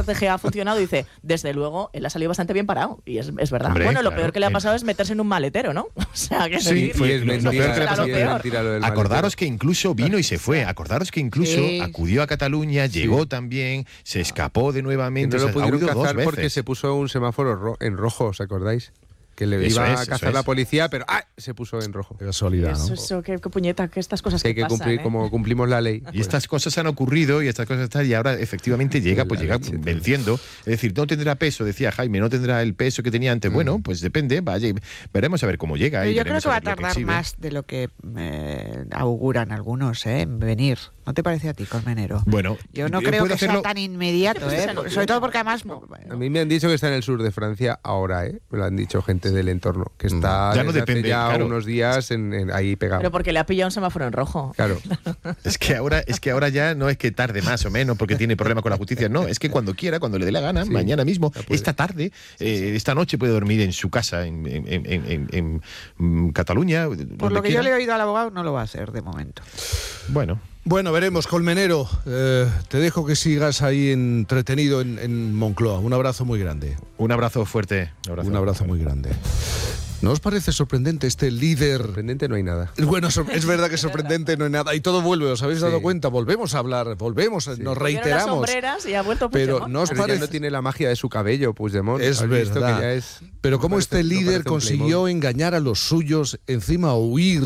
CGA ha funcionado, dice, desde luego, él ha salido bastante bien parado. Y es verdad. Hombre, bueno, lo claro, peor que le ha pasado es meterse en un maletero, ¿no? O sea, que sí, fue es mentira, lo peor que le ha pasado. sí, es mentira lo del Acordaros maletero. que incluso vino y se fue. Acordaros que incluso Sí. acudió a Cataluña, llegó también, se escapó de Que nuevamente. no o lo sea, ha pudieron huido dos cazar porque veces. se puso un semáforo en rojo, ¿os acordáis? Que le Eso iba es, a eso cazar es. la policía, pero se puso en rojo. Qué casualidad, ¿no? Eso, qué puñeta, que estas cosas Que hay que que pasan, cumplir, como cumplimos la ley. Y estas cosas han ocurrido y estas cosas están y ahora efectivamente llega venciendo. Es decir, no tendrá peso, decía Jaime, no tendrá el peso que tenía antes. Bueno, pues depende, vaya, veremos a ver cómo llega. Pero y yo creo veremos que va a ver lo tardar exhibe. más de lo que auguran algunos en venir. ¿No te parece a ti, Colmenero? Bueno, Yo no creo puede que sea hacerlo. tan inmediato, sobre todo porque además... A mí me han dicho que está en el sur de Francia ahora, me lo han dicho gente del entorno, que está Ya no desde hace depende, ya claro. unos días ahí pegado. Pero porque le ha pillado un semáforo en rojo. Claro. Es que ahora ya no es que tarde más o menos porque tiene problemas con la justicia, no, es que cuando quiera, cuando le dé la gana, Sí, mañana mismo, ya puede. esta tarde, esta noche puede dormir en su casa en Cataluña. Por donde lo que yo quiera. le he oído al abogado, no lo va a hacer de momento. Bueno. Bueno, veremos, Colmenero. Te dejo que sigas ahí entretenido en Moncloa. Un abrazo muy grande. Un abrazo fuerte. Un abrazo muy grande. ¿No os parece sorprendente este líder? Sorprendente no hay nada. Bueno, es verdad que sorprendente no hay nada. Y todo vuelve, ¿os habéis dado Sí. cuenta? Volvemos a hablar, nos Volvieron las reiteramos. sombreras y ha vuelto Pero Puigdemont. no os Pero ya parece... no tiene la magia de su cabello, Puigdemont. Es ¿Has visto verdad. que ya es- Pero no cómo parece- este no líder parece un consiguió Playmobil. engañar a los suyos, encima huir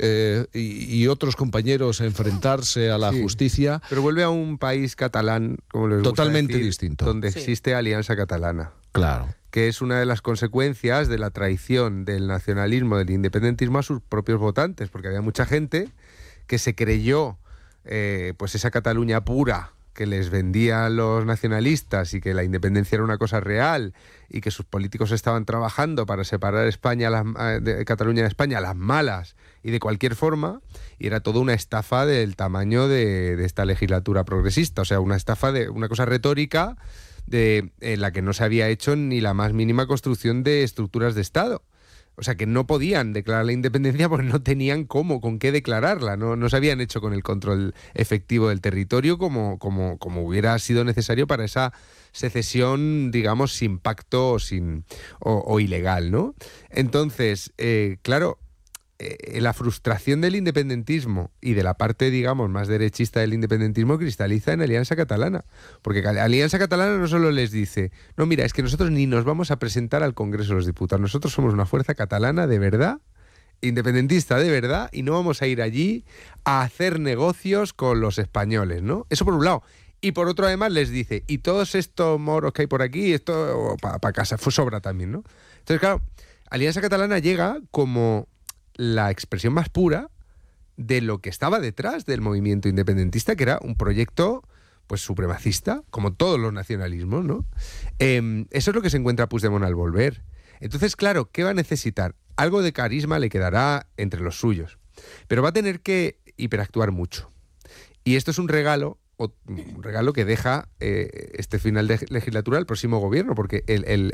y otros compañeros enfrentarse a la Sí. justicia. Pero vuelve a un país catalán, como les gusta Totalmente decir, distinto. donde Sí. existe Alianza Catalana, Claro. que es una de las consecuencias de la traición del nacionalismo, del independentismo a sus propios votantes, porque había mucha gente que se creyó pues esa Cataluña pura que les vendían los nacionalistas y que la independencia era una cosa real y que sus políticos estaban trabajando para separar España de Cataluña de España a las malas y de cualquier forma, y era toda una estafa del tamaño de esta legislatura progresista, o sea, una estafa de una cosa retórica en la que no se había hecho ni la más mínima construcción de estructuras de Estado. O sea, que no podían declarar la independencia porque no tenían con qué declararla. No se habían hecho con el control efectivo del territorio como hubiera sido necesario para esa secesión, digamos, sin pacto o ilegal, ¿no? Entonces, claro, la frustración del independentismo y de la parte, digamos, más derechista del independentismo cristaliza en Alianza Catalana. Porque Alianza Catalana no solo les dice, no, mira, es que nosotros ni nos vamos a presentar al Congreso de los Diputados, nosotros somos una fuerza catalana de verdad, independentista de verdad, y no vamos a ir allí a hacer negocios con los españoles, ¿no? Eso por un lado. Y por otro, además, les dice, y todos estos moros que hay por aquí, esto para casa, sobra también, ¿no? Entonces, claro, Alianza Catalana llega como la expresión más pura de lo que estaba detrás del movimiento independentista, que era un proyecto pues supremacista, como todos los nacionalismos, ¿no? Eso es lo que se encuentra Puigdemont al volver. Entonces, claro, ¿qué va a necesitar? Algo de carisma le quedará entre los suyos, pero va a tener que hiperactuar mucho. Y esto es un regalo que deja este final de legislatura al próximo gobierno, porque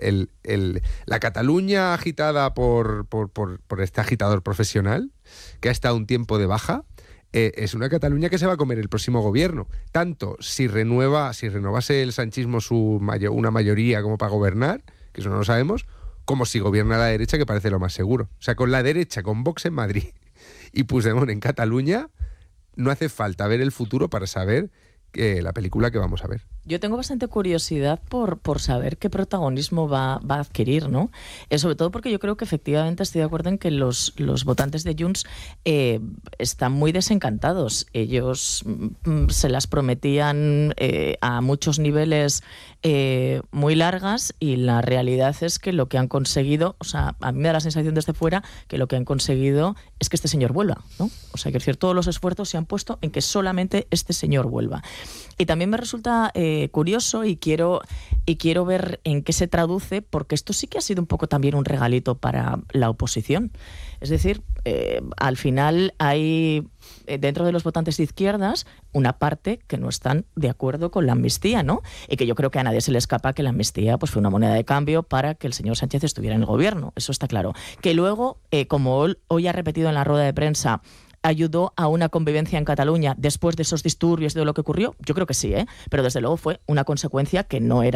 la Cataluña agitada por este agitador profesional, que ha estado un tiempo de baja, es una Cataluña que se va a comer el próximo gobierno. Tanto si renovase el sanchismo una mayoría como para gobernar, que eso no lo sabemos, como si gobierna la derecha, que parece lo más seguro. O sea, con la derecha, con Vox en Madrid y Puigdemont en Cataluña, no hace falta ver el futuro para saber la película que vamos a ver. Yo tengo bastante curiosidad por saber qué protagonismo va a adquirir, ¿no? Sobre todo porque yo creo que efectivamente estoy de acuerdo en que los votantes de Junts están muy desencantados. Ellos se las prometían a muchos niveles muy largas, y la realidad es que lo que han conseguido, o sea, a mí me da la sensación desde fuera que lo que han conseguido es que este señor vuelva, ¿no? O sea, que es decir, todos los esfuerzos se han puesto en que solamente este señor vuelva. Y también me resulta curioso y quiero ver en qué se traduce, porque esto sí que ha sido un poco también un regalito para la oposición. Es decir, al final hay dentro de los votantes de izquierdas una parte que no están de acuerdo con la amnistía, ¿no? Y que yo creo que a nadie se le escapa que la amnistía pues fue una moneda de cambio para que el señor Sánchez estuviera en el gobierno. Eso está claro. Que luego, como hoy ha repetido en la rueda de prensa, ayudó a una convivencia en Cataluña después de esos disturbios y de lo que ocurrió, yo creo que sí, pero desde luego fue una consecuencia que no era